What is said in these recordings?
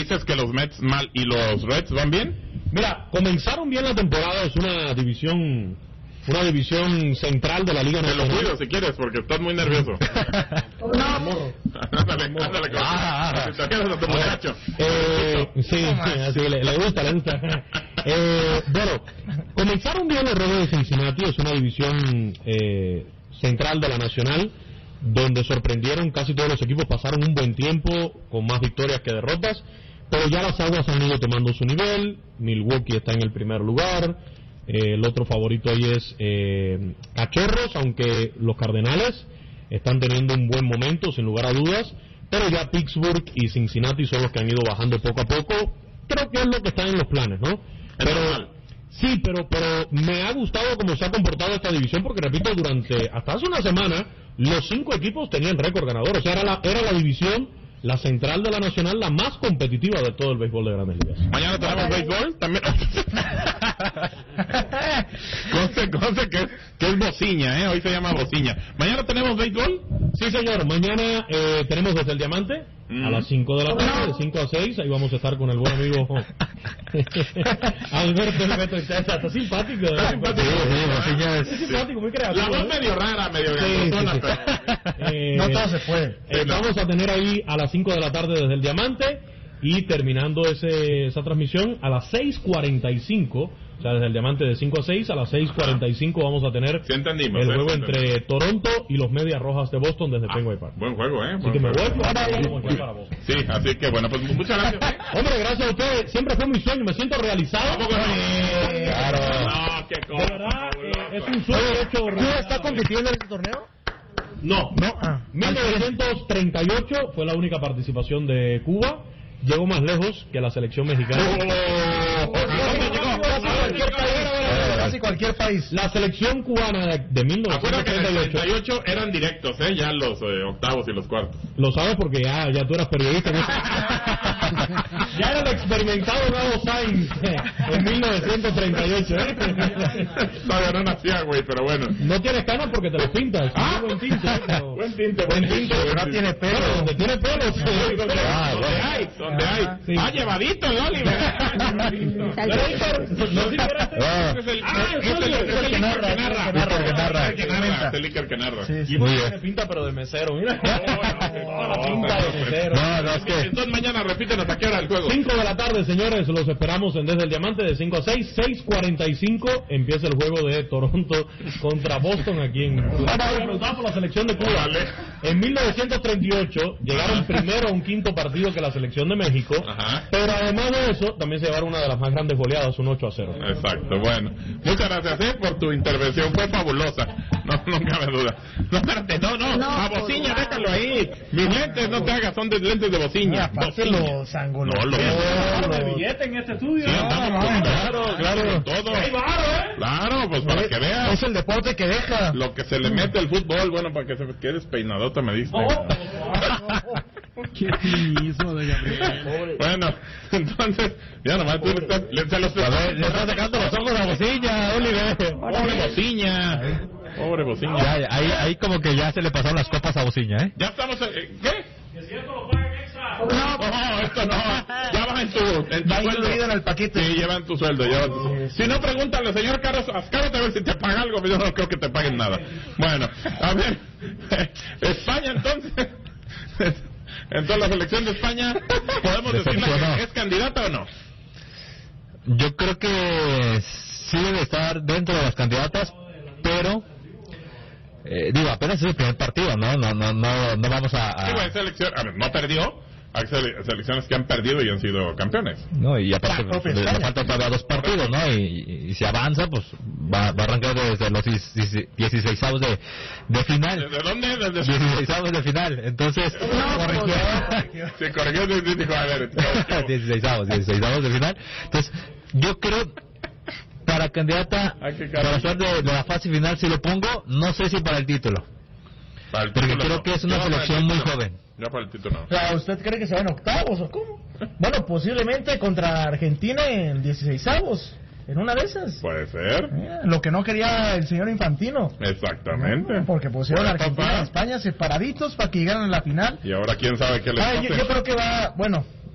dices que los Mets mal y los Reds van bien. Mira, comenzaron bien la temporada, es una división central de la Liga Te Nacional. lo cuido si quieres, porque estás muy nervioso. Ándale, si te quedas a tu muchacho. Sí, así le gusta. Bueno, comenzaron bien los Rojos de Cincinnati, es una división central de la Nacional, donde sorprendieron casi todos los equipos, pasaron un buen tiempo con más victorias que derrotas, pero ya las aguas han ido tomando su nivel. Milwaukee está en el primer lugar, el otro favorito ahí es Cachorros, aunque los Cardenales están teniendo un buen momento sin lugar a dudas, pero ya Pittsburgh y Cincinnati son los que han ido bajando poco a poco. Creo que es lo que está en los planes, ¿no? Sí, pero me ha gustado cómo se ha comportado esta división, porque repito, hasta hace una semana los 5 equipos tenían récord ganador, o sea, era la división, la central de la Nacional, la más competitiva de todo el béisbol de Grandes Ligas. Mañana tenemos béisbol también. Conste que es bociña, hoy se llama bociña. ¿Mañana tenemos béisbol? Sí, señor, mañana tenemos desde el Diamante a las 5 de la tarde, de 5 a 6, ahí vamos a estar con el buen amigo Alberto está simpático. Es simpático, muy creativo. La voz medio rara, medio grandotona, no todo se puede. Vamos a tener ahí a las 5 de la tarde desde el Diamante, y terminando esa transmisión a las 6:45, o sea, desde el Diamante de 5 a 6, a las 6:45 vamos a tener el juego entre Toronto y los Medias Rojas de Boston desde Fenway Park. Buen juego, Así que me voy para Boston. Sí, así que bueno, pues muchas gracias. Hombre, gracias a ustedes, siempre fue mi sueño, me siento realizado. Claro. No, qué cosa. De verdad, es un sueño hecho. ¿Cuba está compitiendo en este torneo? No. 1938 fue la única participación de Cuba. Llegó más lejos que la selección mexicana. Casi cualquier país. La selección cubana de 1938. Acuérdate que en el 38 eran directos, ya los octavos y los cuartos. Lo sabes porque ya tú eras periodista. Ya era el experimentado Gabo Sainz en 1938. Todavía no nacía, güey, pero bueno. No tienes canas porque te lo pintas. Buen tinte. Buen tinte. No tiene pelo. Donde tiene pelo. Donde hay. Sí. Llevadito el Oliver. Es el Iker que narra. Y tiene pinta pero de mesero, mira. Pinta de mesero. No, es que entonces mañana repítenos a qué hora el juego. 5 de la tarde, señores, los esperamos en Desde el Diamante de 5 a 6, 6:45 empieza el juego de Toronto contra Boston aquí en Cuba. Por la selección de Cuba. En 1938 llegaron primero a un quinto partido que la selección de México, pero además de eso también se llevaron una de las más grandes goleadas, un 8-0. Exacto, bueno, muchas gracias por tu intervención, fue fabulosa, no cabe duda. No, espérate, no, a bociña, déjalo ahí, mis lentes no te hagas, son de lentes de bociña. Aparte los ángulos. de billete en este estudio. Sí, claro, todo. Claro, pues para que veas. Es el deporte que deja. Lo que se le mete al fútbol, bueno, para que se quedes peinadota, me diste. ¿Qué hizo de Gabriel? Bueno, entonces, ya nomás tú le estás sacando los ojos a bociña, Oliver. Pobre bociña. Ahí como que ya se le pasaron las copas a bociña, Ya estamos, ¿qué? Que si esto lo pagan extra. No, esto no. Ya vas en tu sueldo. En el paquete. Sí, llevan tu sueldo. Si no, pregúntale, señor Carlos, ascárate a ver si te paga algo, pero yo no creo que te paguen nada. Bueno, a ver, España entonces. Entonces la selección de España, ¿podemos decirle que es candidata o no? Yo creo que sí debe estar dentro de las candidatas, pero apenas es el primer partido, no vamos a... Sí, bueno, selección, a ver, no perdió. Hay selecciones que han perdido y han sido campeones. No, y aparte le faltan todavía 2 partidos, ¿no? Y si avanza, pues va a arrancar desde los 16avos de final. ¿Desde dónde? Desde 16avos de final. Entonces, corrigió, dijo, a ver, 16avos de final. Entonces, yo creo para candidata para ser de la fase final, si lo pongo, no sé si para el título. Porque creo que es una selección muy joven. Ya para el título no. O sea, ¿usted cree que se va en octavos o cómo? Bueno, posiblemente contra Argentina en 16avos. En una de esas. Puede ser. Lo que no quería el señor Infantino. Exactamente. Porque pusieron a Argentina y España separaditos para que llegaran a la final. Y ahora quién sabe qué les pasa. Yo creo que va, bueno,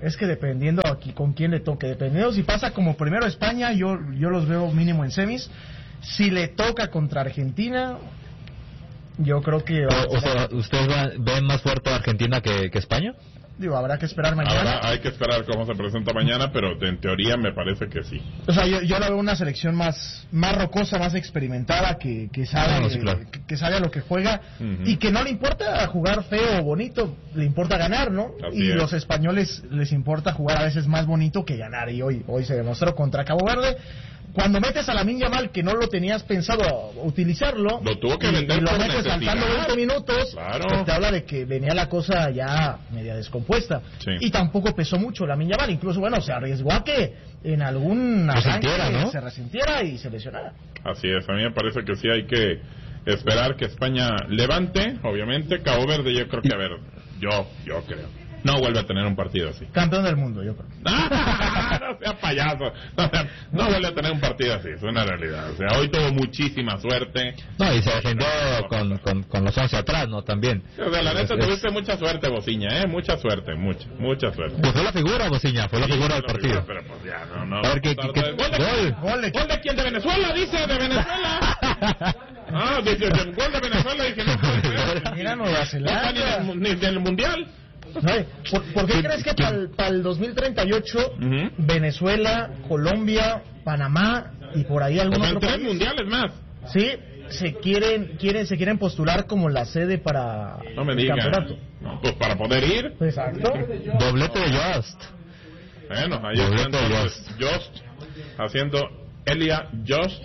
Es que dependiendo aquí con quién le toque, dependiendo si pasa como primero España, yo los veo mínimo en semis. Si le toca contra Argentina, yo creo que... O sea, ¿ustedes ven más fuerte a Argentina que España? Digo, habrá que esperar mañana. Ahora hay que esperar cómo se presenta mañana, pero en teoría me parece que sí. O sea, yo la veo una selección más rocosa, más experimentada, que sabe, sí, claro. que sabe a lo que juega, y que no le importa jugar feo o bonito, le importa ganar, ¿no? Así y es. los españoles les importa jugar a veces más bonito que ganar, y hoy se demostró contra Cabo Verde. Cuando metes a Lamine Yamal, que no lo tenías pensado utilizarlo, Lo tuvo que vender y lo por metes necesidad. faltando 20 minutos, Claro. pues te habla de que venía la cosa ya media descompuesta. Sí. Y tampoco pesó mucho Lamine Yamal, incluso, bueno, se arriesgó a que en algún arranque ¿no? se resintiera y se lesionara. Así es, a mí me parece que sí hay que esperar que España levante, obviamente. Cabo Verde, yo creo que, a ver, yo creo, no vuelve a tener un partido así. Campeón del mundo, yo creo. No sea payaso. No vuelve a tener un partido así, es una realidad. O sea, hoy tuvo muchísima suerte. No, y se defendió con los 11 atrás, ¿no? También. O sea, la neta tuviste mucha suerte, Bociña, mucha suerte, mucha suerte. Pues fue la figura, Bociña, fue la figura del partido. Pero pues ya, no. A ver, ¿Gol de quién? ¿De Venezuela? Dice, de Venezuela. Dice, gol de Venezuela. Dije, no puede ser. Mira Nueva Zelanda. No está ni en el Mundial. ¿Por qué crees que para el 2038 Venezuela, Colombia, Panamá y por ahí algún otro 3 país, mundiales más? Sí, se quieren postular como la sede para No me el digas. campeonato. No, pues para poder ir. Exacto. Doblete de Just. Bueno, ahí está entonces Just haciendo Elia Just.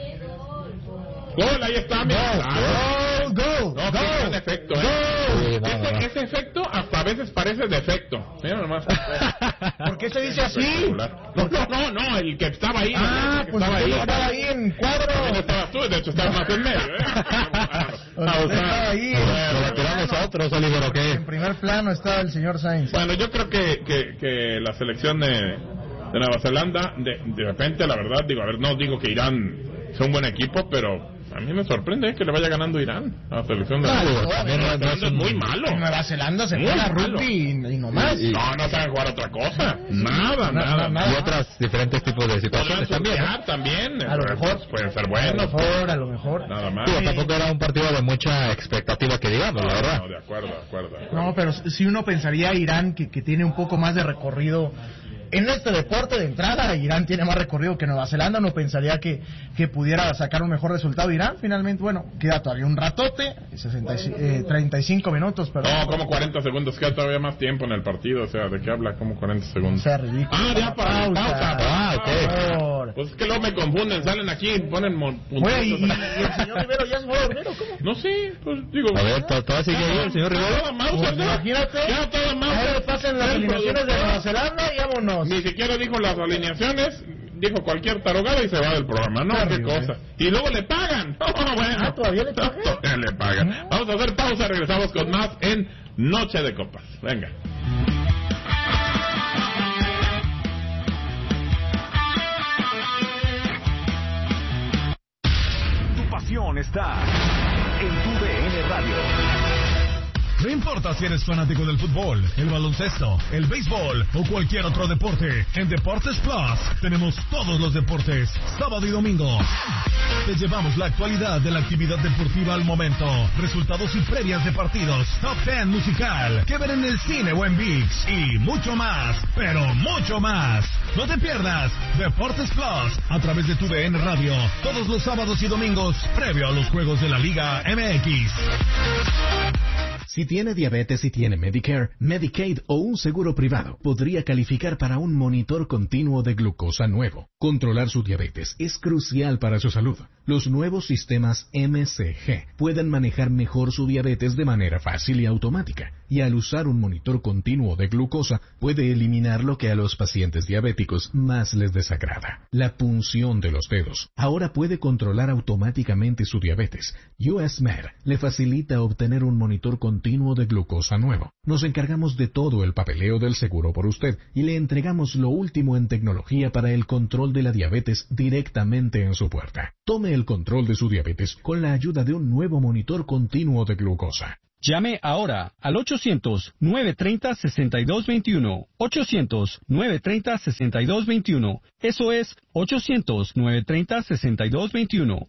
Gol, ahí está, mira. Gol. No, qué gran efecto, Sí, no. Ese efecto hasta a veces parece defecto. Mira nomás. ¿Por qué se dice así? No, el que estaba ahí. Ah, el que pues estaba ahí. estaba ahí en cuadro. También estabas tú, de hecho estabas más en medio, Estaba ahí. Lo retiramos a otros, Oliver, ¿o qué? En primer plano está el señor Sainz. Bueno, yo creo que la selección de Nueva Zelanda, de repente, la verdad, digo, a ver, no digo que Irán sea un buen equipo, pero a mí me sorprende que le vaya ganando Irán a la selección de Nueva Zelanda. Es muy malo. En Nueva Zelanda se Muy juega malo. rugby y nomás. No saben jugar otra cosa. Nada. Y otros diferentes tipos de situaciones Podrán también. también. A lo mejor. Pueden ser A buenos. a lo mejor. Nada más. Digo, tampoco era un partido de mucha expectativa que digamos, la verdad. No, de acuerdo. No, pero si uno pensaría Irán que tiene un poco más de recorrido en este deporte de entrada, Irán tiene más recorrido que Nueva Zelanda, uno pensaría que pudiera sacar un mejor resultado Irán, finalmente, bueno, queda todavía un ratote, 35 minutos, perdón. No, como 40 segundos, queda todavía más tiempo en el partido, o sea, ¿de qué habla? Como 40 segundos. O sea, ridículo. Ya para pausa. Ok. Pues es que luego me confunden, salen aquí y ponen Oye, ¿y puntitos. el señor Rivero ya se fue a dormir o cómo? No sé, pues digo. A ver, ¿todavía sigue ahí el señor Rivero? Toda Mauser, Pues ¿no? imagínate. Ya toda Mauser. Ahí pasen las El eliminaciones de productor Nueva Zelanda y vámonos. Ni siquiera dijo las alineaciones, dijo cualquier tarogada y se va del programa. No, qué cosa. Y luego le pagan. No, bueno. ¿Todavía le pagan? Todavía le pagan. Vamos a hacer pausa, regresamos con más en Noche de Copas. Venga. Tu pasión está en tu DN Radio. No importa si eres fanático del fútbol, el baloncesto, el béisbol o cualquier otro deporte, en Deportes Plus tenemos todos los deportes, sábado y domingo. Te llevamos la actualidad de la actividad deportiva al momento, resultados y previas de partidos, top 10 musical, que ver en el cine o en ViX y mucho más, pero mucho más. No te pierdas Deportes Plus a través de tu DN Radio, todos los sábados y domingos, previo a los juegos de la Liga MX. Si tiene diabetes y tiene Medicare, Medicaid o un seguro privado, podría calificar para un monitor continuo de glucosa nuevo. Controlar su diabetes es crucial para su salud. Los nuevos sistemas MCG pueden manejar mejor su diabetes de manera fácil y automática. Y al usar un monitor continuo de glucosa, puede eliminar lo que a los pacientes diabéticos más les desagrada: la punción de los dedos. Ahora puede controlar automáticamente su diabetes. US Med le facilita obtener un monitor continuo de glucosa nuevo. Nos encargamos de todo el papeleo del seguro por usted y le entregamos lo último en tecnología para el control de la diabetes directamente en su puerta. Tome el control de su diabetes con la ayuda de un nuevo monitor continuo de glucosa. Llame ahora al 800-930-6221. 800-930-6221. Eso es 800-930-6221.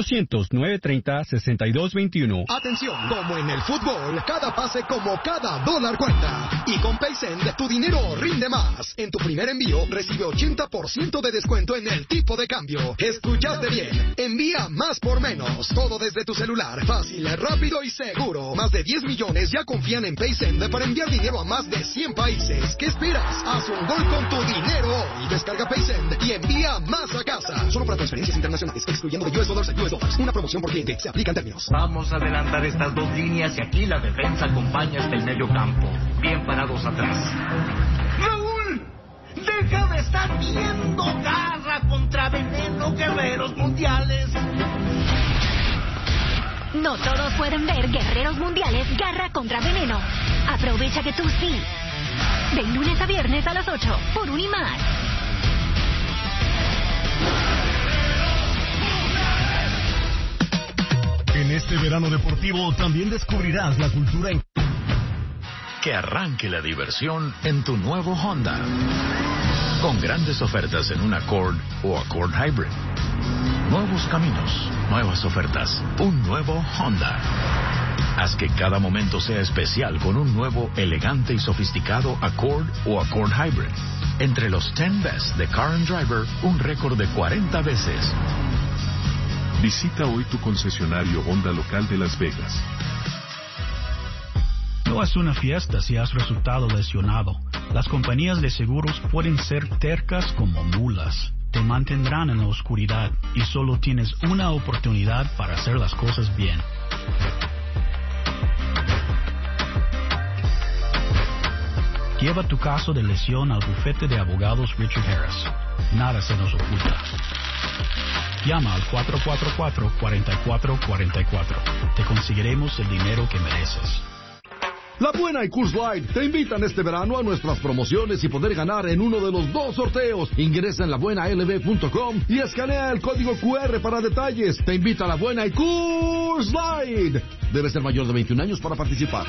800-930-6221. Atención, como en el fútbol, cada pase como cada dólar cuenta. Y con PaySend, tu dinero rinde más. En tu primer envío, recibe 80% de descuento en el tipo de cambio. Escuchaste bien. Envía más por menos. Todo desde tu celular. Fácil, rápido y seguro. Más de 10 millones ya confían en PaySend para enviar dinero a más de 100 países. ¿Qué esperas? Haz un gol con tu dinero hoy. Descarga PaySend y envía más a casa. Solo para transferencias internacionales, excluyendo de US Dollars a US Dollars. Una promoción por cliente. Se aplican términos. Vamos a adelantar estas dos líneas y aquí la defensa acompaña hasta el medio campo. Bien parados atrás. ¡Raúl! ¡Deja de estar viendo Garra contra Veneno, Guerreros Mundiales! No todos pueden ver Guerreros Mundiales Garra contra Veneno. Aprovecha que tú sí. De lunes a viernes a las 8 por Unimar. En este verano deportivo también descubrirás la cultura en... Que arranque la diversión en tu nuevo Honda. Con grandes ofertas en un Accord o Accord Hybrid. Nuevos caminos, nuevas ofertas, un nuevo Honda. Haz que cada momento sea especial con un nuevo, elegante y sofisticado Accord o Accord Hybrid. Entre los 10 Best de Car and Driver, un récord de 40 veces. Visita hoy tu concesionario Honda local de Las Vegas. No es una fiesta si has resultado lesionado. Las compañías de seguros pueden ser tercas como mulas. Te mantendrán en la oscuridad y solo tienes una oportunidad para hacer las cosas bien. Lleva tu caso de lesión al bufete de abogados Richard Harris. Nada se nos oculta. Llama al 444-4444. Te conseguiremos el dinero que mereces. La Buena y Coors Light te invitan este verano a nuestras promociones y poder ganar en uno de los 2 sorteos. Ingresa en labuenalb.com y escanea el código QR para detalles. Te invita a La Buena y Coors Light. Debe ser mayor de 21 años para participar.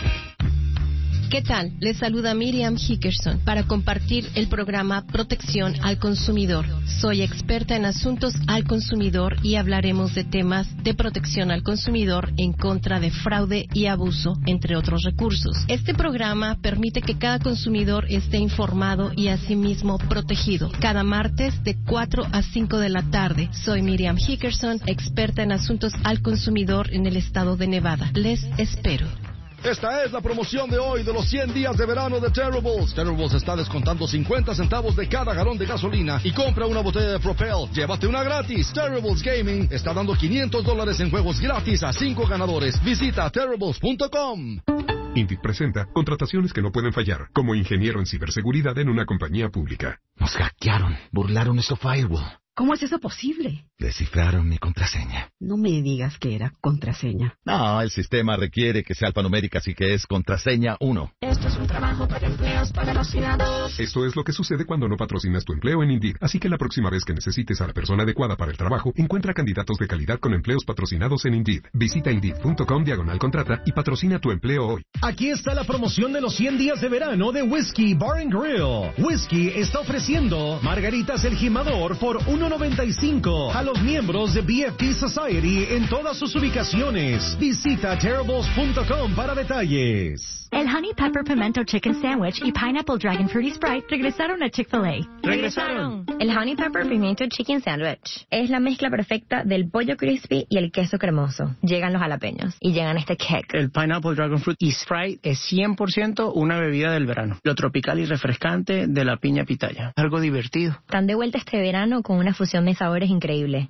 ¿Qué tal? Les saluda Miriam Hickerson para compartir el programa Protección al Consumidor. Soy experta en asuntos al consumidor y hablaremos de temas de protección al consumidor en contra de fraude y abuso, entre otros recursos. Este programa permite que cada consumidor esté informado y asimismo protegido. Cada martes de 4 a 5 de la tarde. Soy Miriam Hickerson, experta en asuntos al consumidor en el estado de Nevada. Les espero. Esta es la promoción de hoy de los 100 días de verano de Terribles. Terribles está descontando 50 centavos de cada galón de gasolina y compra una botella de Propel. Llévate una gratis. Terribles Gaming está dando $500 en juegos gratis a 5 ganadores. Visita Terribles.com. Indeed presenta contrataciones que no pueden fallar, como ingeniero en ciberseguridad en una compañía pública. Nos hackearon, burlaron nuestro firewall. ¿Cómo es eso posible? Descifraron mi contraseña. No me digas que era contraseña. No, el sistema requiere que sea alfanumérica, así que es contraseña 1. Esto es un trabajo para empleos patrocinados. Esto es lo que sucede cuando no patrocinas tu empleo en Indeed. Así que la próxima vez que necesites a la persona adecuada para el trabajo, encuentra candidatos de calidad con empleos patrocinados en Indeed. Visita Indeed.com/contrata y patrocina tu empleo hoy. Aquí está la promoción de los 100 días de verano de Whiskey Bar and Grill. Whiskey está ofreciendo margaritas El Jimador por $1.95 a los miembros de BFT Society en todas sus ubicaciones. Visita Terribles.com para detalles. El Honey Pepper Pimento Chicken Sandwich y Pineapple Dragon Fruity Sprite regresaron a Chick-fil-A. ¡Regresaron! El Honey Pepper Pimiento Chicken Sandwich es la mezcla perfecta del pollo crispy y el queso cremoso. Llegan los jalapeños y llegan este kick. El Pineapple Dragon Fruit y Sprite es 100% una bebida del verano. Lo tropical y refrescante de la piña pitaya. Algo divertido. Están de vuelta este verano con una fusión de sabores increíble.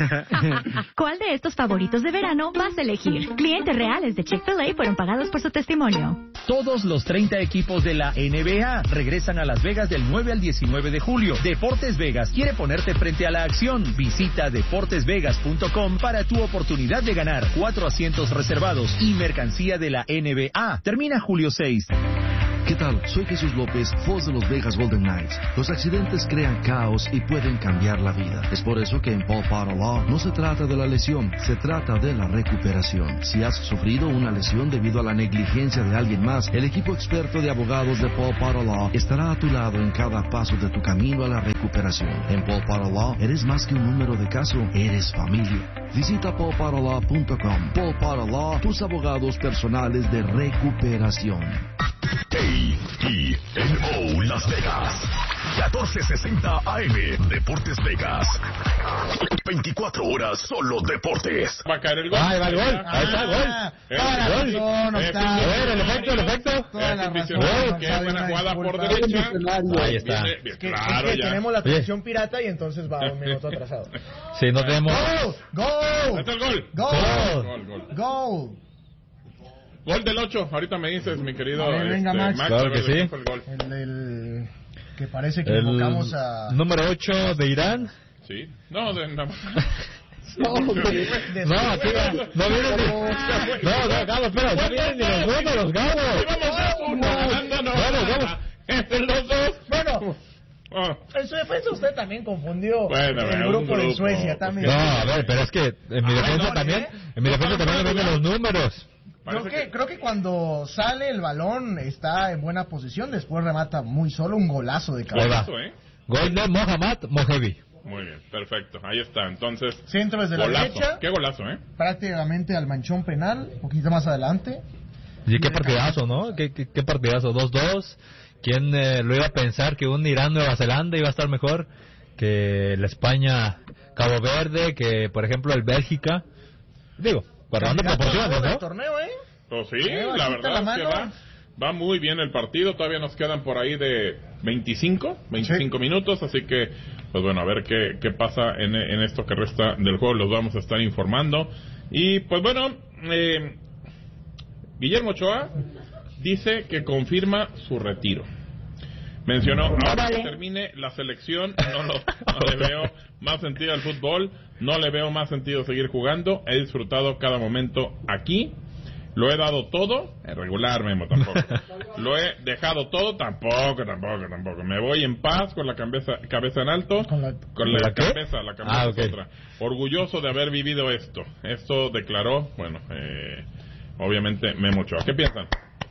¿Cuál de estos favoritos de verano vas a elegir? Clientes reales de Chick-fil-A fueron pagados por su testimonio. Todos los 30 equipos de la NBA regresan a Las Vegas del 9 al 19 de julio. Deportes Vegas quiere ponerte frente a la acción. Visita deportesvegas.com para tu oportunidad de ganar 4 asientos reservados y mercancía de la NBA. Termina julio 6. ¿Qué tal? Soy Jesús López, voz de los Vegas Golden Knights. Los accidentes crean caos y pueden cambiar la vida. Es por eso que en Paul Potter Law no se trata de la lesión, se trata de la recuperación. Si has sufrido una lesión debido a la negligencia de alguien más, el equipo experto de abogados de Paul Potter Law estará a tu lado en cada paso de tu camino a la recuperación. En Paul Potter Law eres más que un número de caso, eres familia. Visita paulpotterlaw.com. Paul Potter Law, tus abogados personales de recuperación. KENO Las Vegas, 1460 AM, Deportes Vegas. 24 horas solo deportes. Va a caer el gol. Ahí va el gol. Ahí está el gol. Toda la razón, el efecto. Toda la razón. Qué buena jugada por derecha. Ahí está. Claro, ya. Tenemos la transmisión pirata y entonces va un minuto atrasado. Sí, no tenemos. ¡Gol! Está el gol. ¡Gol! Gol del 8, ahorita me dices, mi querido venga, Max. Claro que sí. El que parece que invocamos a... Número 8 de Irán. Sí. No, aquí no vienen ni los números, Gabo. Los dos. Bueno. En su defensa usted también confundió el grupo de Suecia también. No, a ver, pero es que en mi defensa también vienen los números. Creo que cuando sale el balón está en buena posición, después remata muy solo, un golazo de cabeza. Gol de Mohamed Mojevi. Muy bien, perfecto, ahí está, entonces... Centro desde la derecha. Qué golazo, prácticamente al manchón penal, un poquito más adelante. Y qué partidazo, ¿no? Qué partidazo, 2-2. ¿Quién lo iba a pensar que un Irán-Nueva Zelanda iba a estar mejor que la España-Cabo Verde, que por ejemplo el Bélgica? Digo, guardando proporciones, ¿no? Torneo, Pues sí, la verdad es que va muy bien el partido. Todavía nos quedan por ahí de 25 minutos, así que pues bueno, a ver qué pasa en esto que resta del juego. Los vamos a estar informando. Y pues bueno, Guillermo Ochoa dice que confirma su retiro. Mencionó, ahora que termine la selección, no le veo más sentido al fútbol, no le veo más sentido seguir jugando, he disfrutado cada momento aquí, lo he dado todo, regular Memo tampoco, lo he dejado todo, tampoco, me voy en paz con la cabeza en alto, con la cabeza es otra, orgulloso de haber vivido esto declaró, bueno, obviamente Memo Ochoa. ¿Qué piensan?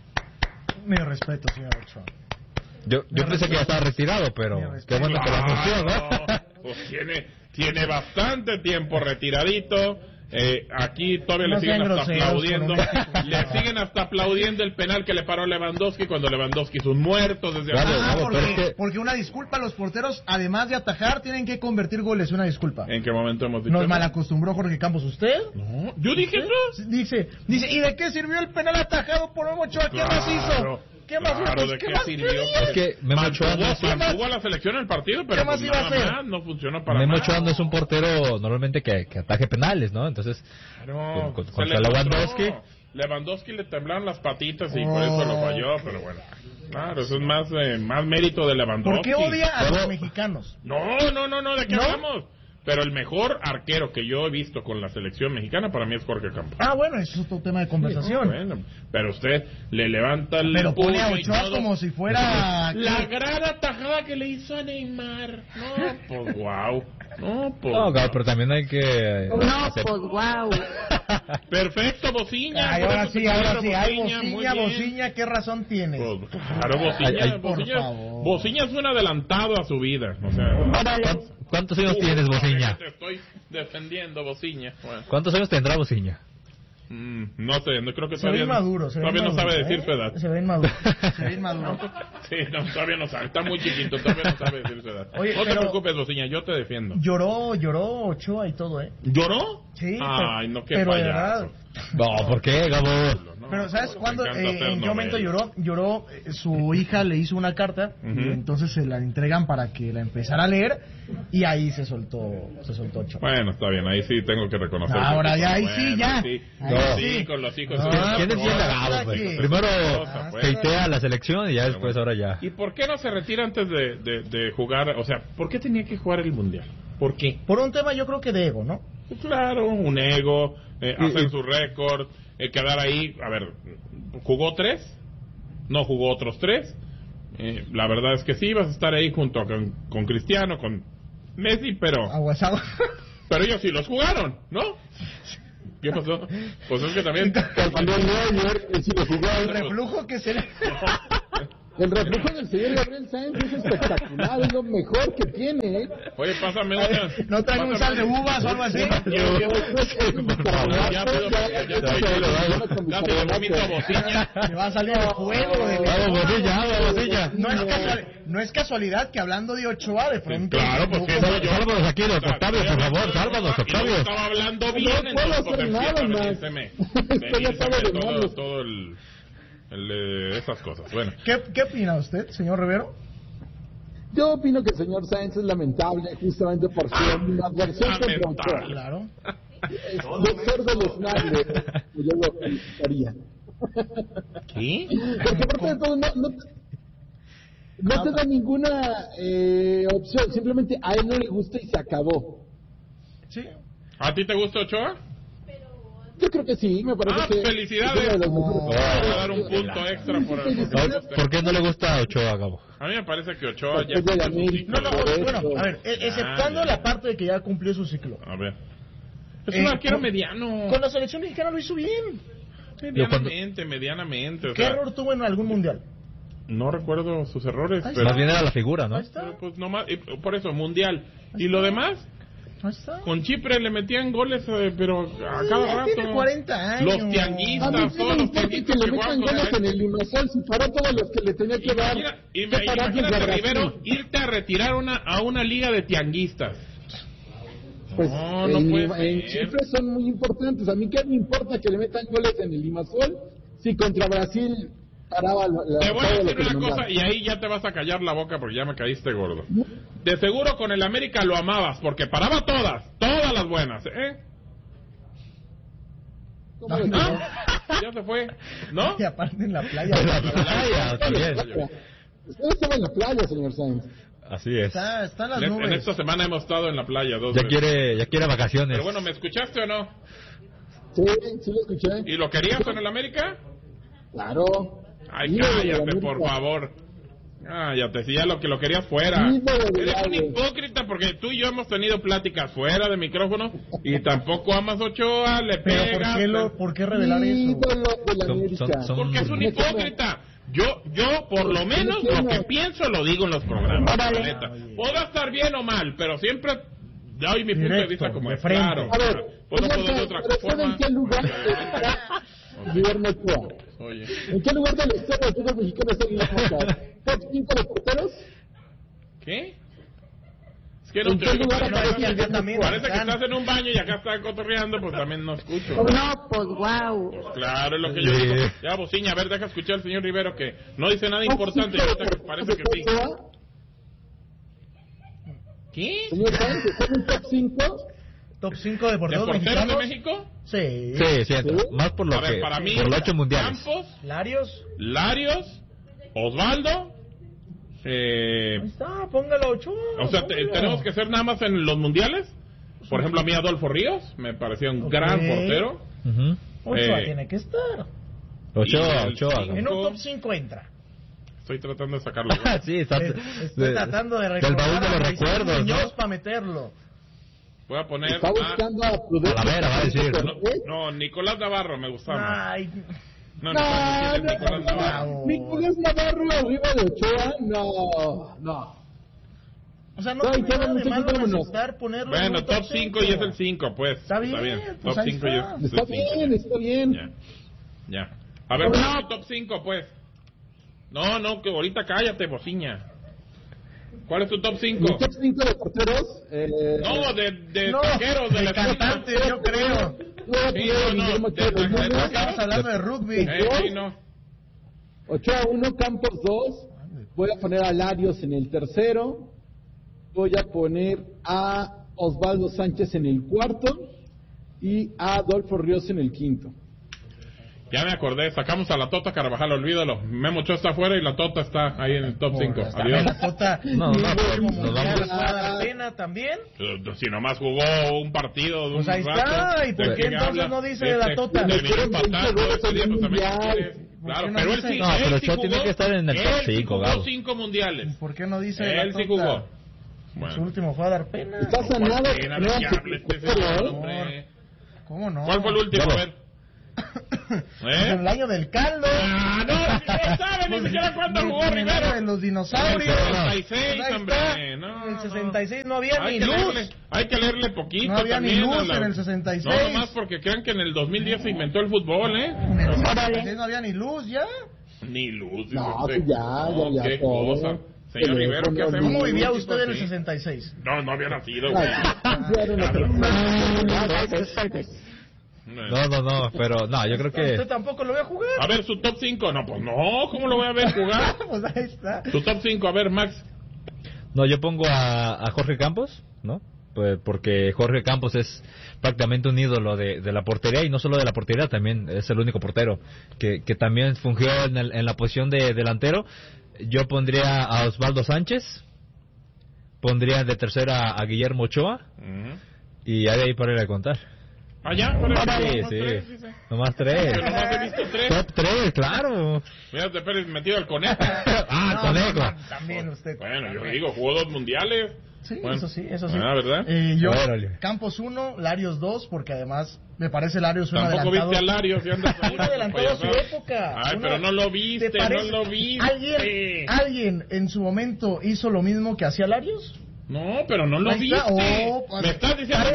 Mi respeto, señor Ochoa. Yo pensé que ya estaba retirado, pero qué bueno que lo anunció, ¿no? Pues tiene bastante tiempo retiradito. Aquí todavía le siguen hasta aplaudiendo. Le siguen hasta aplaudiendo el penal que le paró Lewandowski cuando Lewandowski es un muerto desde porque una disculpa, los porteros, además de atajar, tienen que convertir goles. Una disculpa. ¿En qué momento hemos dicho ¿Nos malacostumbró Jorge Campos usted? No, yo dije eso. Dice, ¿y de qué sirvió el penal atajado por Memo Ochoa? ¿Qué más hizo? ¿Qué más ¿de qué sirvió? Es que Memo Ochoa jugó a la selección en el partido, pero pues nada no funcionó para Memo Ochoa no es un portero normalmente que ataje penales, ¿no? Entonces, contra Lewandowski le temblaron las patitas y por eso lo falló, pero bueno. Claro, eso es más mérito de Lewandowski. ¿Por qué odia a los mexicanos? No, ¿de qué hablamos? Pero el mejor arquero que yo he visto con la selección mexicana para mí es Jorge Campos. Bueno, eso es otro tema de conversación. Bueno, pero usted le levanta el... Pero pone a Ochoa como si fuera... La gran atajada que le hizo a Neymar. No, pues wow. Pero también hay que... wow. Perfecto, Bociña. Ahora sí. Bociña, ¿qué razón tiene? Pues, claro, Bociña es un adelantado a su vida. O sea... ¿Cuántos años tienes, Bociña? Te estoy defendiendo, Bociña. Bueno. ¿Cuántos años tendrá Bociña? No sé, no creo que todavía no sabe decir su edad. Se ve inmaduro. Sí, todavía no sabe, está muy chiquito, todavía no sabe decir su edad. Oye, no te preocupes, Bociña, yo te defiendo. Lloró Ochoa y todo, ¿Lloró? Sí. Ay, no, qué pero payaso. No, ¿por qué, Gabo? Pero ¿sabes cuándo? ¿En qué momento lloró? Su hija le hizo una carta y entonces se la entregan para que la empezara a leer y ahí se soltó Ochoa. Bueno, está bien, ahí sí tengo que reconocer. Ahora ya, ahí sí, ya. Sí, con los hijos. ¿Quién defiende a Gabo? Primero feitea la selección y ya después ahora ya. ¿Y por qué no se retira antes de jugar? O sea, ¿por qué tenía que jugar el Mundial? ¿Por qué? Por un tema yo creo que de ego, ¿no? Claro, un ego, hacer su récord, quedar ahí. A ver, ¿jugó 3? no jugó otros 3. La verdad es que sí, vas a estar ahí junto con Cristiano, con Messi, pero ellos sí los jugaron, ¿no? ¿Qué pasó? Pues es que también el reflujo que se le... El reflujo del señor Gabriel Sáenz es espectacular, es lo mejor que tiene, ¿eh? Oye, pásame una. ¿No traen un sal de uvas o algo así? Ya te vomito bocilla. Me va a salir el juego. Bocilla. No es casualidad que hablando de Ochoa, de pronto... Claro, porque sálvanos aquí, don Octavio, por favor, sálvanos, Octavio. Estaba hablando bien, entonces todo el esas cosas. Bueno. ¿Qué opina usted, señor Rivero? Yo opino que el señor Sáenz es lamentable justamente por su adversión contra Ochoa. Claro. De ser deleznable, yo lo felicitaría. ¿Qué? Porque por todo no te da ninguna opción, simplemente a él no le gusta y se acabó. ¿Sí? ¿A ti te gusta Ochoa? Yo creo que sí, me parece que... ¡Felicidades! Voy a dar un punto extra ¿Por qué no le gusta a Ochoa, Gabo? A mí me parece que Ochoa ya... Bueno, a ver, exceptando la parte de que ya cumplió su ciclo. A ver. Es un arquero mediano. Con la selección mexicana lo hizo bien. Medianamente. ¿Qué error tuvo en algún mundial? No recuerdo sus errores. Pero más bien era la figura, ¿no? Pero pues nomás, por eso, mundial. ¿Y lo demás? Con Chipre le metían goles, pero a cada rato. Tiene 40 años. Los tianguistas, todos los tianguistas que le metan goles en el Limassol, si paró todos los que le tenía que dar. Imagínate, Rivero, irte a retirar a una liga de tianguistas. Pues en Chipre son muy importantes. A mí qué me importa que le metan goles en el Limassol si contra Brasil paraba te voy a decir una cosa y ahí ya te vas a callar la boca porque ya me caíste gordo. De seguro con el América lo amabas porque paraba todas las buenas, ya se fue, ¿no? Y aparte en la playa. También. Usted estaba en la playa, señor Sáenz. Así es. Están las nubes. En esta semana hemos estado en la playa 2 veces. Ya quiere vacaciones. Pero bueno, ¿me escuchaste o no? Sí lo escuché. ¿Y lo querías en el América? Claro. Ay, cállate, por favor. Cállate, si ya lo querías fuera. Eres un hipócrita porque tú y yo hemos tenido pláticas fuera de micrófono y tampoco amas Ochoa, le pegas. ¿Por qué revelar eso? Porque es un hipócrita. Yo por lo menos lo que pienso lo digo en los programas. Podrá estar bien o mal, pero siempre doy mi punto de vista como es. Claro. A ver, no puedo de otra forma. ¿En qué lugar está Guillermo Ochoa? Oye. ¿En qué lugar de la historia del fútbol mexicano está Guillermo Ochoa? ¿Top 5 de porteros? ¿Qué? Es que no te oigo. Parece que estás en un baño y acá estás cotorreando, pues también no escucho. No, pues wow. Claro, es lo que yo digo. Ya, bociña, a ver, deja escuchar al señor Rivero que no dice nada importante y ahorita parece que sí. ¿Qué? Señor Sáenz, ¿está en un top 5? ¿Top 5 de porteros mexicanos de México? Sí. Sí, más por lo que para mí, por los 8 mundiales. Campos, Larios, Osvaldo. Ahí está, póngalo Ochoa. O sea, tenemos que ser nada más en los mundiales. Por ejemplo, a mí Adolfo Ríos me parecía un gran portero. Ochoa tiene que estar. Ochoa. En un top 5 entra. Estoy tratando de sacarlo. Sí, estoy tratando de recordar del baúl de los recuerdos, ¿no? para meterlo. Voy a poner está buscando a Prudente. Talavera, va a decir. No, Nicolás Navarro me gustaba. Ay. Nicolás Navarro arriba de Ochoa, no. O sea, no tiene nada de malo necesitar ponerlo. Bueno, en top 5 y es el 5, pues. Está bien. Top 5 y es el 5. Está bien. Ya. A ver, ¿cuál es tu top 5, pues? No, que ahorita cállate, bociña. ¿Cuál es tu top 5? ¿Mi top 5 de porteros? No, de extranjeros, de cantantes, yo creo. Estamos hablando de rugby. Ochoa 1, Campos 2. Voy a poner a Larios en el tercero. Voy a poner a Osvaldo Sánchez en el cuarto. Y a Adolfo Ríos en el quinto. Ya me acordé, sacamos a la Tota Carvajal, olvídalo. Memo Ochoa está afuera y la Tota está ahí en el top 5. Adiós. La Tota no vamos a dar pena también. Si nomás jugó un partido de un rato. Pues ahí está, ¿y por qué entonces no dice de la Tota? Claro, pero él sí. No, pero Ochoa tiene que estar en el top 5, Gabo. Gabo. 5 mundiales. ¿Por qué no dice él sí jugó? Bueno. Su último fue a dar pena. Está sanado. ¿Cómo no? ¿Cuál fue el último? A ver. En el año del caldo. No sabe ni siquiera cuándo jugó Rivero. En los dinosaurios. El 66, hombre. No, en el 66 no había ni luz. Hay que leerle poquito. No había ni luz en el 66. No, nomás porque crean que en el 2010 se inventó el fútbol, En el 66 no había ni luz ya. Ni luz. No, ya. Qué cosa. Señor Rivero, ¿qué hacemos? ¿Cómo vivía usted en el 66? No había nacido, güey. No, pero no, yo creo que... ¿Usted tampoco lo ve a jugar? A ver, su top 5. No, pues no, ¿cómo lo voy a ver jugar? Pues ahí está. Su top 5, a ver, Max. No, yo pongo a Jorge Campos, ¿no? Pues porque Jorge Campos es prácticamente un ídolo de la portería, y no solo de la portería, también es el único portero que también fungió en la posición de delantero. Yo pondría a Osvaldo Sánchez, pondría de tercera a Guillermo Ochoa, y ahí para ir a contar. ¿Ya? Sí. Nomás 3. Pero nomás he visto 3. Top 3, claro. Mira, te Pérez metido al conejo. Conejo. También usted. Bueno, yo digo, jugó 2 mundiales. Sí, bueno, eso sí. ¿verdad? Yo, Campos 1, Larios 2, porque además me parece Larios un adelantado. Tampoco viste a Larios y andas ahí. Un adelantado a su época. Ay, pero no lo viste, ¿Alguien en su momento hizo lo mismo que hacía Larios? No, pero no lo viste. Me estás diciendo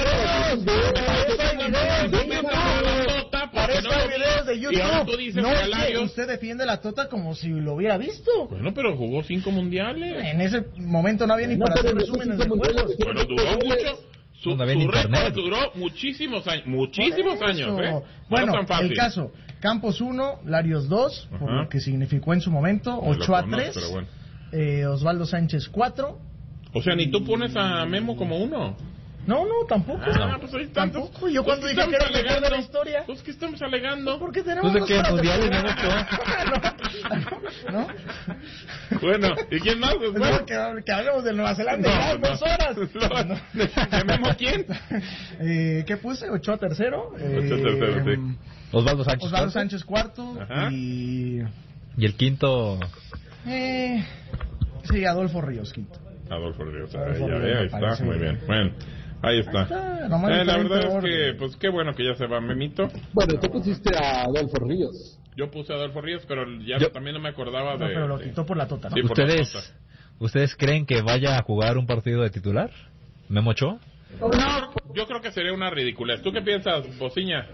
para eso hay videos de YouTube. No es que usted defiende la tota como si lo hubiera visto. Bueno, pero jugó 5 mundiales. En ese momento no había ni para hacer resúmenes de juegos. Bueno, duró mucho. Su récord duró muchísimos años. Bueno, el caso, Campos 1, Larios 2, por lo que significó en su momento, Ochoa 3, Osvaldo Sánchez 4. O sea, ni tú pones a Memo como 1. No, tampoco. Pues ahí está. Tampoco. Yo cuando dije que era el mejor de la historia. Pues que estamos alegando. Porque tenemos ¿Pues de qué mundiales no? Bueno, ¿y quién más? Bueno, que hablemos de Nueva Zelanda. 2 horas. ¿De Memo quién? ¿Qué puse? Ochoa tercero. Sí. Osvaldo Sánchez cuarto. Y el quinto. Sí, Adolfo Ríos quinto. Adolfo Ríos, ahí está, muy bien. Bueno, ahí está. La verdad es que, pues qué bueno que ya se va Memito. Bueno, tú pusiste a Adolfo Ríos. Yo puse a Adolfo Ríos, pero también no me acordaba de... pero lo quitó por la tota, ¿no? Sí, ¿Ustedes creen que vaya a jugar un partido de titular? ¿Memo Ochoa? No, yo creo que sería una ridiculez. ¿Tú qué piensas, Bociña?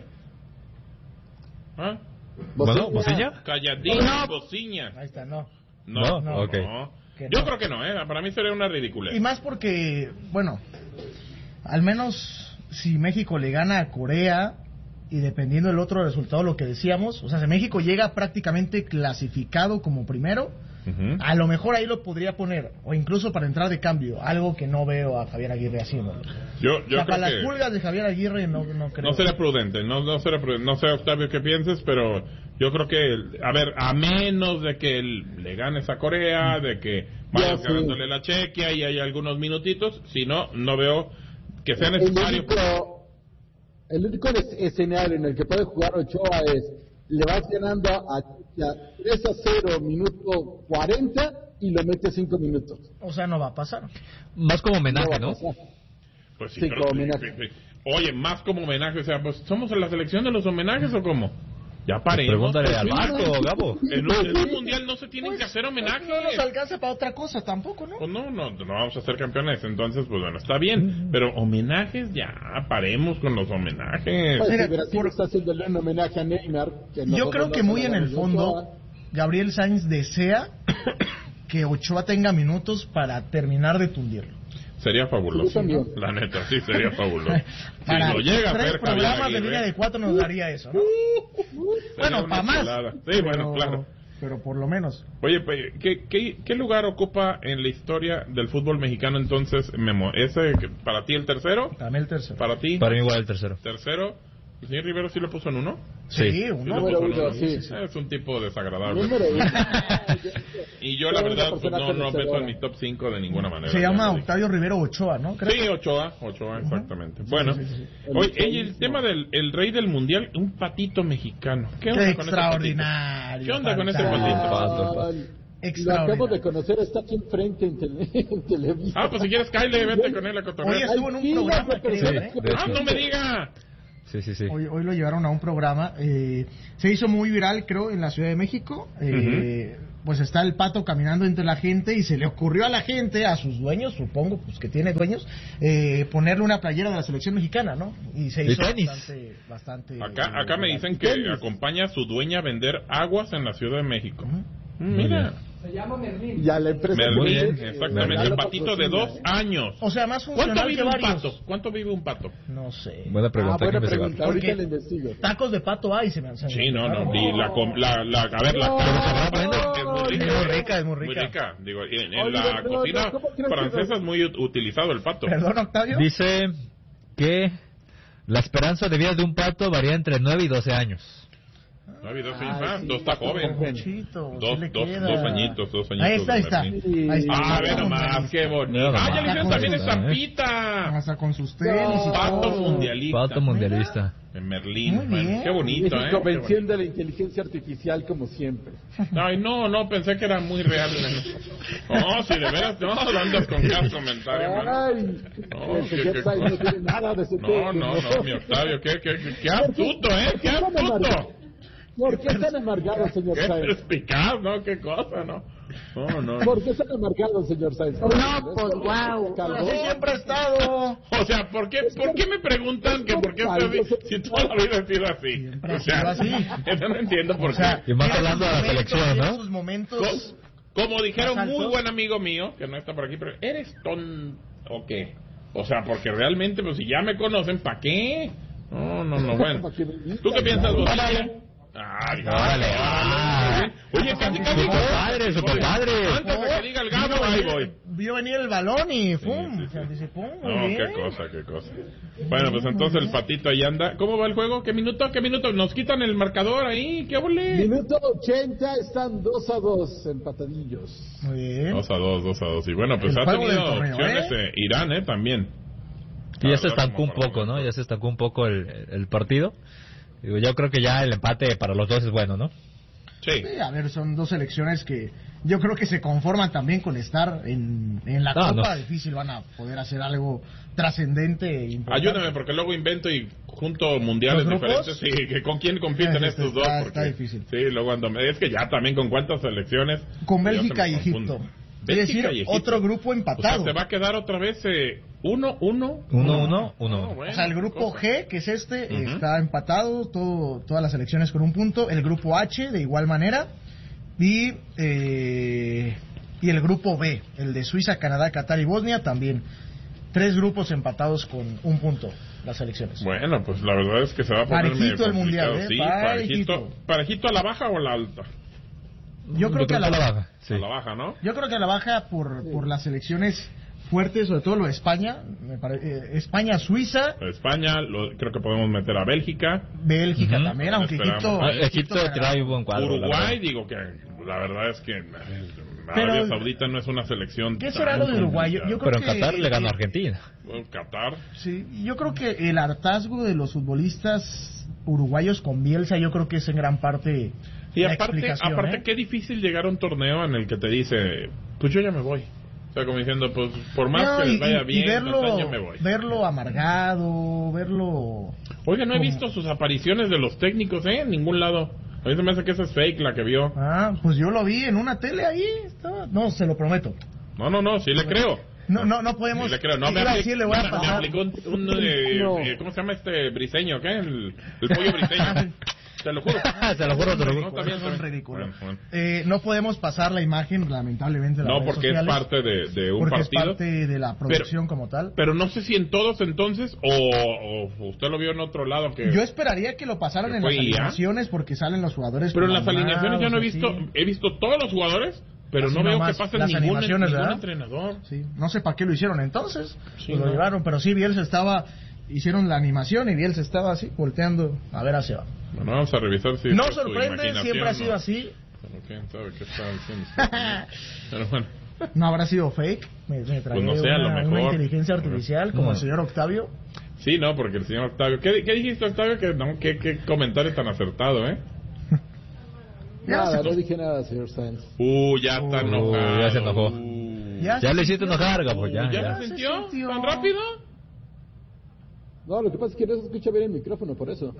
Bueno, ¿Bociña? Calladín, Bociña. Ahí está, no. Okay. Yo creo que no, para mí sería una ridiculez. Y más porque, bueno, al menos si México le gana a Corea, y dependiendo del otro resultado, lo que decíamos, o sea, si México llega prácticamente clasificado como primero, a lo mejor ahí lo podría poner, o incluso para entrar de cambio, algo que no veo a Javier Aguirre haciendo. Yo creo para las que pulgas de Javier Aguirre no creo. No será prudente, no sé, Octavio, qué pienses, pero yo creo que, a menos de que le ganes a Corea, de que vayas ganándole la Chequia y hay algunos minutitos, si no veo que sea necesario. El único escenario en el que puede jugar Ochoa es, le vas ganando a 3-0 minuto 40 y lo metes 5 minutos. O sea, no va a pasar. Más como homenaje, ¿no? Pues sí, pero homenaje. Oye, más como homenaje, o sea, pues ¿somos en la selección de los homenajes o cómo? Ya paremos. Pregúntale al Marco, Gabo. En un mundial no se tienen que hacer homenajes. No nos alcanza para otra cosa tampoco, ¿no? Pues no vamos a ser campeones, entonces, pues bueno, está bien. Pero homenajes, ya, paremos con los homenajes. Pues, mira, Brasil está haciéndole un homenaje a Neymar. Yo creo que muy en el fondo, Gabriel Sainz desea que Ochoa tenga minutos para terminar de tundirlo. Sería fabuloso, ¿no? La neta, sí, sería fabuloso. Para si lo llega a 3 hacer programas de línea de 4 nos daría eso, ¿no? Bueno, para más. Sí, bueno, claro. Pero por lo menos. Oye, ¿qué lugar ocupa en la historia del fútbol mexicano entonces, Memo? ¿Ese para ti el tercero? Para mí el tercero. ¿Para ti? Para mí igual el tercero. ¿Tercero? ¿El señor Rivero sí lo puso en 1? Sí, uno. Número 1, sí. Es un tipo desagradable. Número 1. Y yo la verdad pues, no meto en mi top 5 de ninguna manera. Se llama Octavio Rivero Ochoa, ¿no? Creo. Sí, Ochoa, exactamente. Bueno, oye, el tema del el rey del mundial, un patito mexicano. ¿Qué onda con extraordinario! ¿Qué onda con ese patito? Lo acabo de conocer, está aquí enfrente en televisión. Ah, pues si quieres, Kyle, vete con él a cotorrear. Hoy estuvo en un programa, no me diga. Sí. Hoy lo llevaron a un programa. Se hizo muy viral, creo, en la Ciudad de México. Pues está el pato caminando entre la gente y se le ocurrió a la gente, a sus dueños, supongo, pues que tiene dueños, ponerle una playera de la selección mexicana, ¿no? Y se hizo bastante Acá me dicen que acompaña a su dueña a vender aguas en la Ciudad de México. Mira. Se llama Merlín. Ya la empresa Merlín, exactamente. El patito de 2 años. O sea, más funcional que varios. ¿Cuánto vive un pato? No sé. Buena pregunta. Ahorita le investigo. Tacos de pato hay, se me han salido. Sí, no. Y es muy rica. Digo, en la cocina francesa es muy utilizado el pato. Perdón, Octavio. Dice que la esperanza de vida de un pato varía entre 9 y 12 años. No, dos está joven. Dos añitos. Ahí está. A ver nomás, qué bonito. Ya le hicieron también estampita. Hasta con sus tenis y Pato mundialista. En Merlín. Bueno, qué bonito, Convención de la inteligencia artificial, como siempre. Ay, no, pensé que era muy real. No, si de veras, no andas con cada comentario. Ay, no tiene nada de ese No, mi Octavio, qué astuto, qué astuto. ¿Por qué están amargados, señor Sáenz? Qué perspicaz, ¿no? Qué cosa, ¿no? No. ¿Por qué están amargados, señor Sáenz? No, pues wow. Así siempre ha estado. O sea, ¿por qué me preguntan que por qué si toda la vida ha sido así? O sea, yo no entiendo por qué. Y más hablando de la selección, ¿no? Sus momentos. Como dijeron muy buen amigo mío, que no está por aquí, pero ¿eres tonto o qué? O sea, porque realmente, pues si ya me conocen, ¿para qué? No, bueno. ¿Tú qué piensas, Gonzalo? Ay, dale. Oye, casi padre. Antes de que diga el Gabo, ahí voy. Vio venir el balón y ¡pum! Se anticipó. Qué cosa. Bueno, pues entonces el patito ahí anda. ¿Cómo va el juego? ¿Qué minuto? Nos quitan el marcador ahí. ¿Qué ole? Minuto 80, están 2-2 empatadillos. Muy bien. 2-2. Y bueno, pues ha tenido opciones Irán, también. Y ya se estancó un poco, ¿no? Ya se estancó un poco el partido. Digo, yo creo que ya el empate para los dos es bueno, ¿no? Sí. A ver, son dos selecciones que yo creo que se conforman también con estar en la Copa. Difícil van a poder hacer algo trascendente. Ayúdame, porque luego invento y junto mundiales diferentes. Sí, que con quién compiten estos dos. Está difícil. Sí, luego es que ya también con cuántas selecciones. Con Bélgica y Egipto. Es decir, otro grupo empatado. O sea, se va a quedar otra vez 1-1. 1-1. O sea, el grupo G, que es está empatado, todas las selecciones con un punto. El grupo H, de igual manera. Y el grupo B, el de Suiza, Canadá, Qatar y Bosnia, también. 3 grupos empatados con un punto, las selecciones. Bueno, pues la verdad es que se va a poner parejito el mundial, sí, parejito a la baja o a la alta. Yo creo que a la baja. Sí. A la baja, ¿no? Yo creo que a la baja por las selecciones fuertes, sobre todo lo de España. España, Suiza. España, creo que podemos meter a Bélgica. Bélgica también, aunque Egipto trae un buen cuadro. Uruguay, digo que la verdad es que Arabia Saudita no es una selección. ¿Qué será lo de Uruguay? Yo creo pero en Qatar le ganó a Argentina. Qatar. Sí, yo creo que el hartazgo de los futbolistas uruguayos con Bielsa, yo creo que es en gran parte. Y aparte qué difícil llegar a un torneo en el que te dice, pues yo ya me voy. O sea, como diciendo, pues por más que les vaya bien, ya me voy. Verlo amargado, verlo. Oiga, no he visto sus apariciones de los técnicos, en ningún lado. A mí se me hace que esa es fake la que vio. Pues yo lo vi en una tele ahí. No, se lo prometo. No, sí le creo. No podemos. Sí le creo. No, le voy a pasar. Me aplicó ¿cómo se llama este briseño? ¿Qué? El pollo briseño. Te lo juro. Te lo juro. Son ridículos. No podemos pasar la imagen, lamentablemente. No, porque sociales, es parte de un partido. Es parte de la producción como tal. Pero no sé si en todos entonces, o usted lo vio en otro lado. Yo esperaría que lo pasaran en las alineaciones porque salen los jugadores. Pero en las alineaciones ya no he visto. He visto todos los jugadores. Pero no veo que pasen ningún entrenador. Sí. No sé para qué lo hicieron entonces. Lo llevaron, pero sí, Bielsa estaba hicieron la animación y Bielsa estaba así, volteando a ver hacia abajo. Bueno, vamos a revisar si... No sorprende, siempre ha sido así. Pero quién sabe qué está diciendo. Pero bueno. ¿No habrá sido fake? Me tragué no sé, a lo mejor una inteligencia artificial como el señor Octavio. Sí, no, porque el señor Octavio... ¿Qué dijiste, Octavio? ¿Qué comentario tan acertado, Nada, no dije nada, señor Sáenz. Ya está enojado. Ya se enojó. Ya le hiciste enojar, Gabo, ¿Ya se sintió? ¿Tan rápido? No, lo que pasa es que no se escucha bien el micrófono, por eso.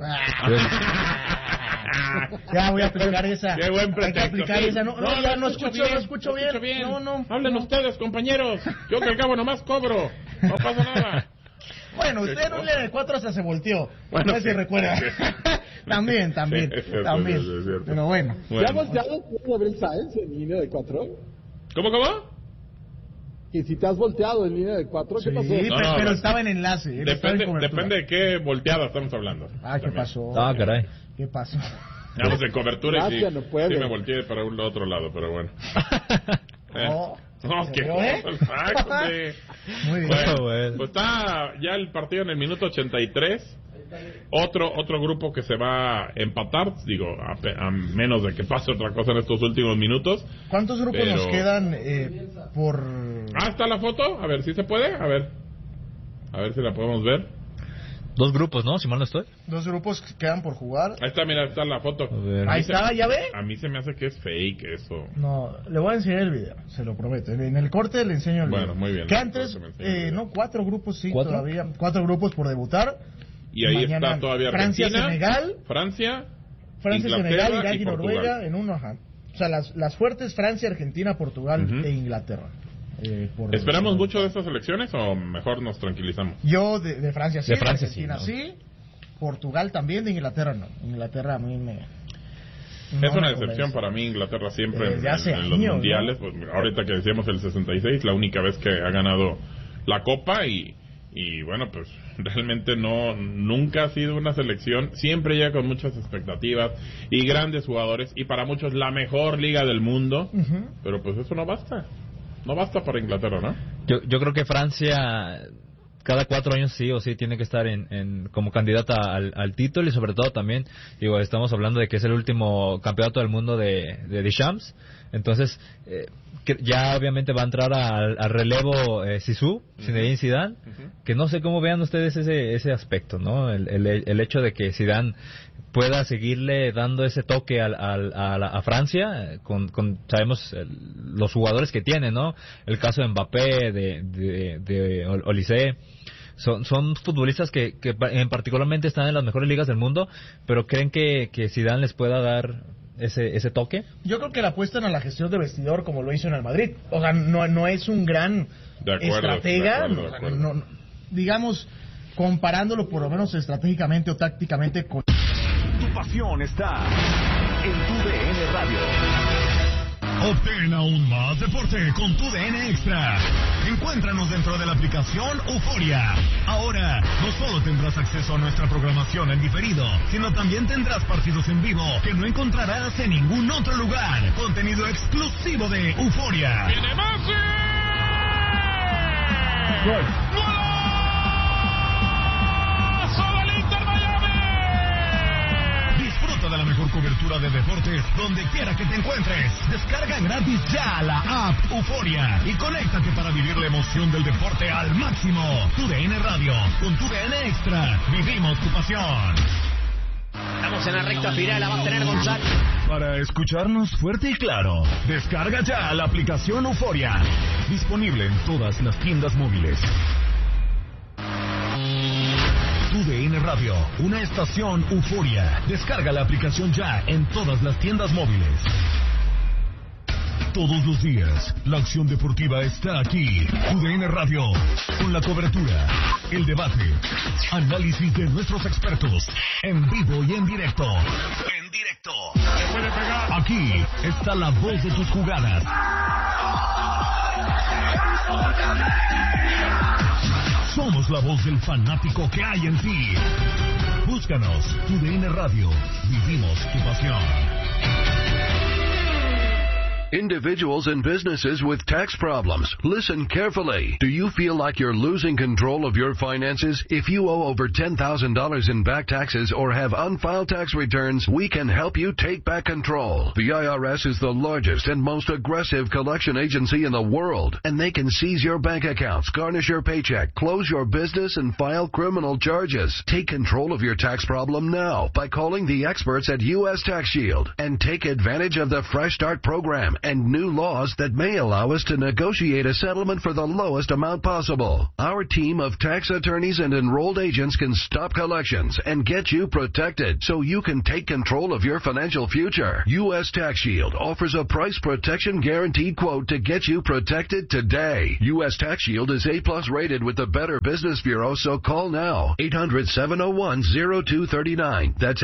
Ya voy a aplicar esa. Qué buen pretexto. Hay que aplicar esa. No escucho bien. No. Hablen ustedes, compañeros. Yo que al cabo nomás cobro. No pasa nada. Bueno, usted en un línea de 4 hasta se volteó. Bueno, no sé si recuerda. También. Es cierto. Pero bueno. ¿Ya volteado a ver Sáenz en línea de 4? ¿Cómo? Y si te has volteado en línea de 4, ¿qué pasó? Sí, pero estaba en enlace. Depende de qué volteada estamos hablando. ¿Qué pasó? Caray. ¿Qué pasó? Estamos en cobertura y sí me volteé para un otro lado, pero bueno. ¿Qué cosa? Muy bien. Bueno, pues está ya el partido en el minuto 83. Otro grupo que se va a empatar, digo, a menos de que pase otra cosa en estos últimos minutos. ¿Cuántos grupos nos quedan por...? ¿Está la foto? A ver si se puede, a ver si la podemos ver. 2 grupos, ¿no? Si mal no estoy. 2 grupos que quedan por jugar. Ahí está, mira, está la foto. Ahí está, ¿ya ve? A mí se me hace que es fake eso. No, le voy a enseñar el video, se lo prometo. En el corte le enseño el video. Bueno, muy bien. Quedan 4 grupos, sí, todavía. 4 grupos por debutar. Y ahí está todavía Francia, Argentina, Senegal, Inglaterra, Irak y Noruega Portugal. en uno, O sea, las fuertes Francia, Argentina, Portugal e Inglaterra. ¿Esperamos mucho de estas elecciones o mejor nos tranquilizamos? Yo de Francia sí, de Francia, Argentina sí, sí, Portugal también, de Inglaterra no. Inglaterra a mí es una decepción para mí Inglaterra siempre en los mundiales, ¿no? Pues, ahorita que decíamos el 66, la única vez que ha ganado la Copa y bueno, pues realmente nunca ha sido una selección, siempre llega con muchas expectativas y grandes jugadores y para muchos la mejor liga del mundo, pero pues eso no basta para Inglaterra, ¿no? Yo creo que Francia cada 4 años sí o sí tiene que estar como candidata al título y sobre todo también, estamos hablando de que es el último campeonato del mundo de Deschamps, entonces ya obviamente va a entrar al relevo Zizou, Zinedine Zidane, que no sé cómo vean ustedes ese aspecto, ¿no? El hecho de que Zidane pueda seguirle dando ese toque a Francia con sabemos los jugadores que tiene, ¿no? El caso de Mbappé, de Olise, son futbolistas que en particularmente están en las mejores ligas del mundo, pero creen que Zidane les pueda dar ese toque. Yo creo que le apuestan a la gestión de vestidor como lo hizo en el Madrid. O sea, no es un gran estratega, de acuerdo. No, digamos, comparándolo por lo menos estratégicamente o tácticamente con... Tu pasión está en tu DN Radio. Obtén aún más deporte con tu DN Extra. Encuéntranos dentro de la aplicación Euforia. Ahora, no solo tendrás acceso a nuestra programación en diferido, sino también tendrás partidos en vivo que no encontrarás en ningún otro lugar. Contenido exclusivo de Euforia. ¡Viene Messi! ¡Gol! Disfruta de la mejor cobertura de deportes donde quiera que te encuentres. Descarga gratis ya la app Euforia y conéctate para vivir la emoción del deporte al máximo. Tu DN Radio, con tu DN Extra, vivimos tu pasión. Estamos en la recta final, la va a tener Gonzalo. Para escucharnos fuerte y claro, descarga ya la aplicación Euforia. Disponible en todas las tiendas móviles. Tu DN Radio, una estación Euforia. Descarga la aplicación ya en todas las tiendas móviles. Todos los días, la acción deportiva está aquí. Tu DN Radio, con la cobertura, el debate, análisis de nuestros expertos, en vivo y en directo. En directo. Aquí está la voz de tus jugadas. Somos la voz del fanático que hay en ti. Búscanos, Tu DN Radio. Vivimos tu pasión. Individuals and businesses with tax problems, listen carefully. Do you feel like you're losing control of your finances? If you owe over $10,000 in back taxes or have unfiled tax returns, we can help you take back control. The IRS is the largest and most aggressive collection agency in the world, and they can seize your bank accounts, garnish your paycheck, close your business, and file criminal charges. Take control of your tax problem now by calling the experts at U.S. Tax Shield and take advantage of the Fresh Start program and new laws that may allow us to negotiate a settlement for the lowest amount possible. Our team of tax attorneys and enrolled agents can stop collections and get you protected so you can take control of your financial future. U.S. Tax Shield offers a price protection guaranteed quote to get you protected today. U.S. Tax Shield is A+ rated with the Better Business Bureau, so call now. 800-701-0239. That's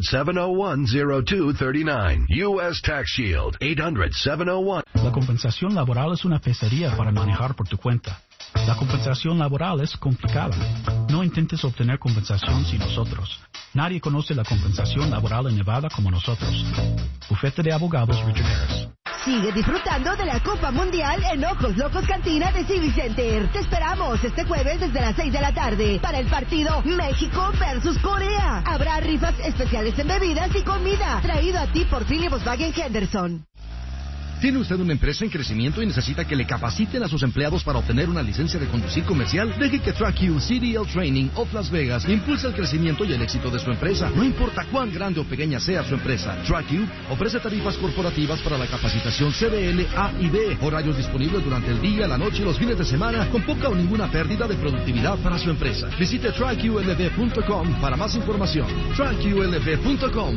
800-701-0239. U.S. Tax Shield. 800-701. La compensación laboral es una pesadilla para manejar por tu cuenta. La compensación laboral es complicada. No intentes obtener compensación sin nosotros. Nadie conoce la compensación laboral en Nevada como nosotros. Bufete de Abogados Richard Harris. Sigue disfrutando de la Copa Mundial en Ojos Locos Cantina de Civic Center. Te esperamos este jueves desde las 6 de la tarde para el partido México versus Corea. Habrá rifas especiales en bebidas y comida. Traído a ti por Philly Volkswagen Henderson. ¿Tiene usted una empresa en crecimiento y necesita que le capaciten a sus empleados para obtener una licencia de conducir comercial? Deje que TrackU CDL Training of Las Vegas impulse el crecimiento y el éxito de su empresa. No importa cuán grande o pequeña sea su empresa, TrackU ofrece tarifas corporativas para la capacitación CDL, A y B. Horarios disponibles durante el día, la noche y los fines de semana con poca o ninguna pérdida de productividad para su empresa. Visite TrackULV.com para más información. TrackULV.com.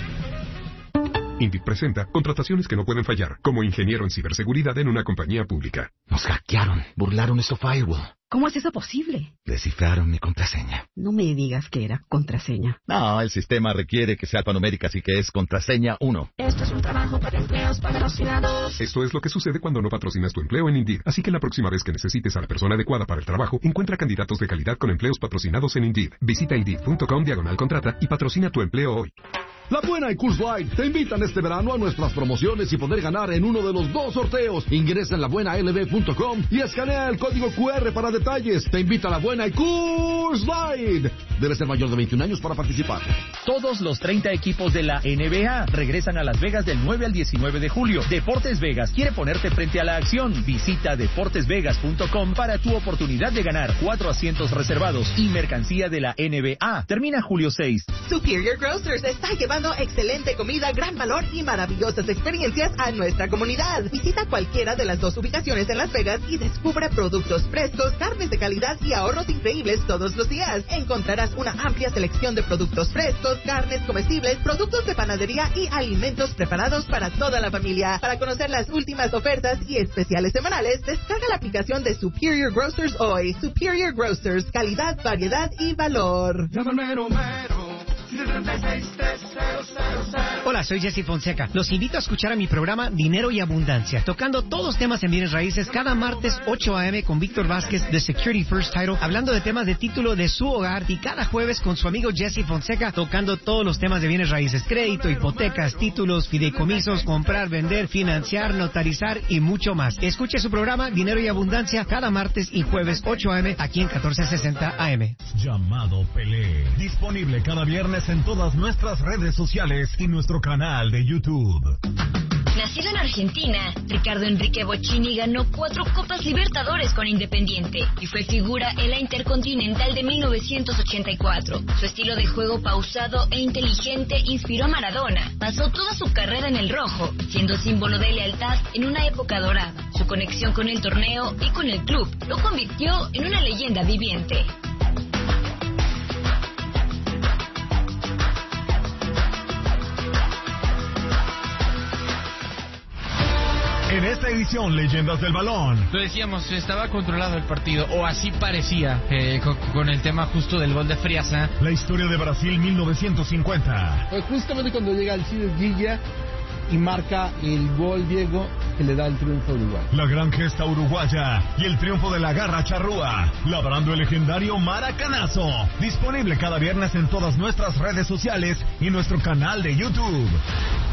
Indeed presenta contrataciones que no pueden fallar, como ingeniero en ciberseguridad en una compañía pública. Nos hackearon, burlaron nuestro firewall. ¿Cómo es eso posible? Descifraron mi contraseña. No me digas que era contraseña. No, el sistema requiere que sea alfanumérica, así que es contraseña 1. Esto es un trabajo para empleos patrocinados. Esto es lo que sucede cuando no patrocinas tu empleo en Indeed. Así que la próxima vez que necesites a la persona adecuada para el trabajo, encuentra candidatos de calidad con empleos patrocinados en Indeed. Visita Indeed.com/contrata y patrocina tu empleo hoy. La Buena y Coors Light te invitan este verano a nuestras promociones y poder ganar en uno de los 2 sorteos. Ingresa en labuenalb.com y escanea el código QR para detalles. Te invita a La Buena y Coors Light. Debes ser mayor de 21 años para participar. Todos los 30 equipos de la NBA regresan a Las Vegas del 9 al 19 de julio. Deportes Vegas quiere ponerte frente a la acción. Visita deportesvegas.com para tu oportunidad de ganar 4 asientos reservados y mercancía de la NBA. Termina julio 6. Superior Grocers está llevando excelente comida, gran valor y maravillosas experiencias a nuestra comunidad. Visita cualquiera de las 2 ubicaciones en Las Vegas y descubre productos frescos, carnes de calidad y ahorros increíbles todos los días. Encontrarás una amplia selección de productos frescos, carnes comestibles, productos de panadería y alimentos preparados para toda la familia. Para conocer las últimas ofertas y especiales semanales, descarga la aplicación de Superior Grocers hoy. Superior Grocers, calidad, variedad y valor. Hola, soy Jesse Fonseca. Los invito a escuchar a mi programa Dinero y Abundancia, tocando todos los temas en bienes raíces cada martes 8 a.m. con Víctor Vázquez de Security First Title, hablando de temas de título de su hogar, y cada jueves con su amigo Jesse Fonseca tocando todos los temas de bienes raíces, crédito, hipotecas, títulos, fideicomisos, comprar, vender, financiar, notarizar y mucho más. Escuche su programa Dinero y Abundancia cada martes y jueves 8 a.m. aquí en 1460 AM. Llamado Pelé. Disponible cada viernes en todas nuestras redes sociales y nuestro canal de YouTube. Nacido en Argentina, Ricardo Enrique Bocchini ganó 4 Copas Libertadores con Independiente y fue figura en la Intercontinental de 1984. Su estilo de juego pausado e inteligente inspiró a Maradona. Pasó toda su carrera en el rojo, siendo símbolo de lealtad en una época dorada. Su conexión con el torneo y con el club lo convirtió en una leyenda viviente. En esta edición, Leyendas del Balón. Lo decíamos, estaba controlado el partido, o así parecía, con el tema justo del gol de Friasa. La historia de Brasil 1950. Pues justamente cuando llega Alcides Guilla y marca el gol, Diego, que le da el triunfo a Uruguay. La gran gesta uruguaya y el triunfo de la garra charrúa, labrando el legendario maracanazo. Disponible cada viernes en todas nuestras redes sociales y nuestro canal de YouTube.